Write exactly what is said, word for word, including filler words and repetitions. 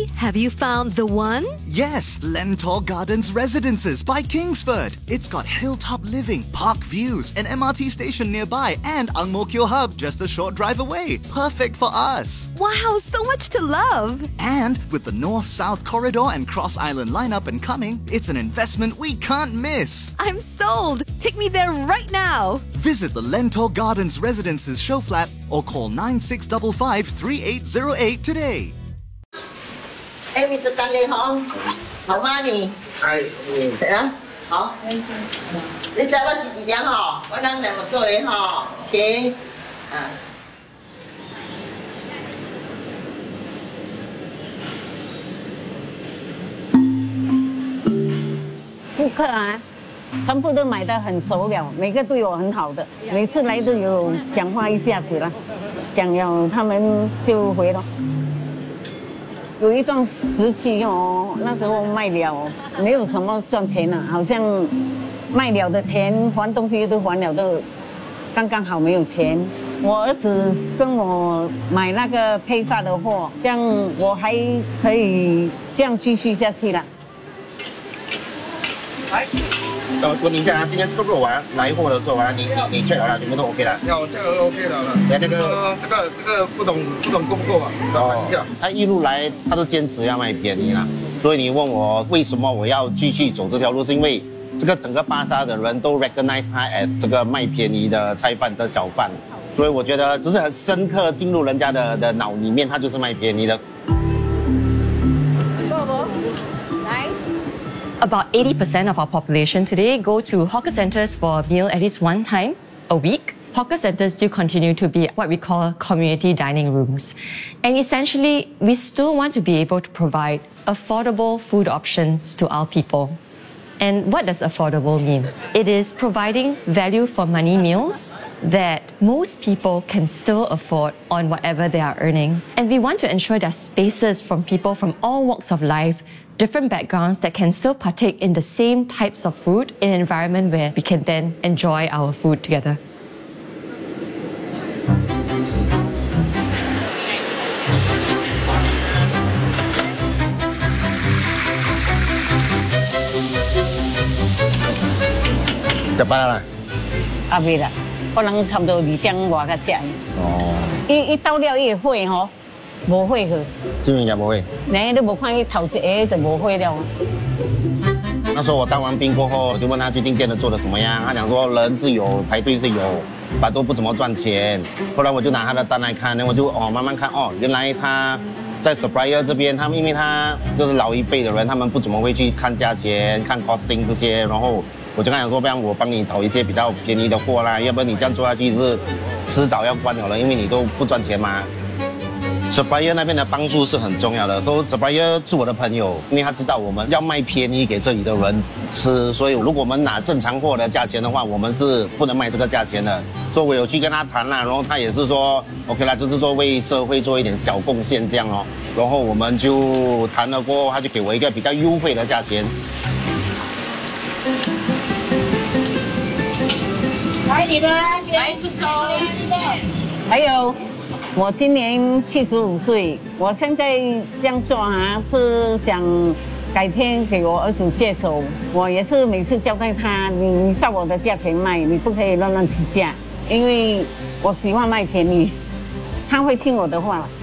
have you found the one? Yes, Lentor Gardens Residences by Kingsford. It's got hilltop living, park views, an M R T station nearby, and Ang Mo Kio Hub just a short drive away. Perfect for us. Wow, so much to love. And with the North-South Corridor and Cross Island line up and coming, it's an investment we can't miss. I'm sold. Take me there right now. Visit the Lentor Gardens Residences show flat or call nine six five five, three eight zero eight today. 哎 ，Mister 单雷红，好吗你？ 哎，嗯， 对啊，好。你知我是几点吼？我咱两个说的吼 ，OK， 啊。 顾客啊，全部都买得很熟了，每个对我很好的，每次来都有讲话一下子了，讲了他们就回了。有一段时期哦，那时候卖了没有什么赚钱了，好像卖了的钱还东西都还了都刚刚好没有钱。我儿子跟我买那个批发的货，这样我还可以这样继续下去了。 来，呃，问你一下啊，今天这个肉丸来货的时候啊，你你你确认了，全部都 OK 了？ 有这个 OK 了了。 对，那个这个这个不懂不懂够不够啊？哦，一下。 他一路来他都坚持要卖便宜啦，所以你问我为什么我要继续走这条路，是因为这个整个巴沙的人都 recognize 他 as 这个卖便宜的菜贩的小贩，所以我觉得就是很深刻进入人家的的脑里面，他就是卖便宜的。 About eighty percent of our population today go to hawker centres for a meal at least one time a week. Hawker centres still continue to be what we call community dining rooms. And essentially, we still want to be able to provide affordable food options to our people. And what does affordable mean? It is providing value for money meals that most people can still afford on whatever they are earning. And we want to ensure there are spaces from people from all walks of life, different backgrounds that can still partake in the same types of food in an environment where we can then enjoy our food together. Chập ba là 啊，未啦，可能差不多二點外才食。哦。伊伊到了伊會吼，無會去。 是不是也不會？ 你都無看伊頭一個就無會了。 那时候我当完兵过后，我就问他最近店的做的怎么样，他讲说人是有，排队是有，反都不怎么赚钱。后来我就拿他的单来看，我就哦慢慢看哦，原来他在 supplier 这边，他们因为他就是老一辈的人，他们不怎么会去看价钱、看 costing 这些，然后我就跟他说，不然我帮你找一些比较便宜的货啦，要不然你这样做下去是迟早要关了了，因为你都不赚钱嘛。 supplier 那边的帮助是很重要的，都 supplier 是我的朋友，因为他知道我们要卖便宜给这里的人吃，所以如果我们拿正常货的价钱的话，我们是不能卖这个价钱的。所以我有去跟他谈啦，然后他也是说 OK 啦，就是说为社会做一点小贡献这样哦。然后我们就谈了过后，他就给我一个比较优惠的价钱。 来，你们来吃粥，还有。 我今年七十五岁，我现在这样做啊，是想改天给我儿子接手。我也是每次交代他，你照我的价钱卖，你不可以乱乱起价，因为我喜欢卖便宜，他会听我的话。